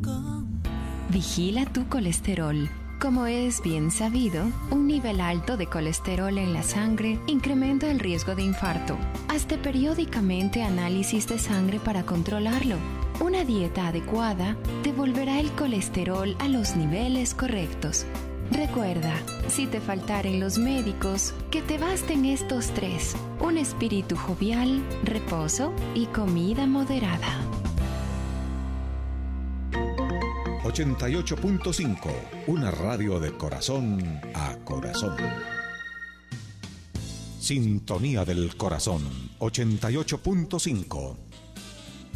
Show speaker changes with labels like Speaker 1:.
Speaker 1: Vigila tu colesterol. Como es bien sabido, un nivel alto de colesterol en la sangre incrementa el riesgo de infarto. Hazte periódicamente análisis de sangre para controlarlo. Una dieta adecuada devolverá el colesterol a los niveles correctos. Recuerda, si te faltaren los médicos, que te basten estos 3: un espíritu jovial, reposo y comida moderada.
Speaker 2: 88.5, una radio de corazón a corazón. Sintonía del corazón, 88.5.